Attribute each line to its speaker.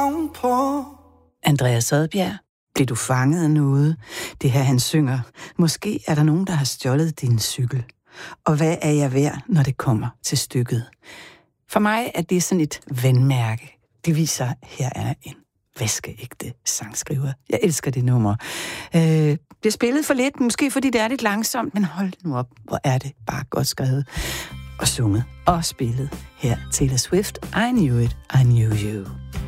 Speaker 1: Andreas Odbjerg, blev du fanget af noget? Det her han synger. Måske er der nogen, der har stjålet din cykel. Og hvad er jeg værd, når det kommer til stykket? For mig er det sådan et vandmærke. Det viser, her er en vaskeægte sangskriver. Jeg elsker det nummer. Det er spillet for lidt, måske fordi det er lidt langsomt, men hold nu op, hvor er det bare godt skrevet. Og sunget og spillet her Taylor Swift, I Knew It, I Knew You.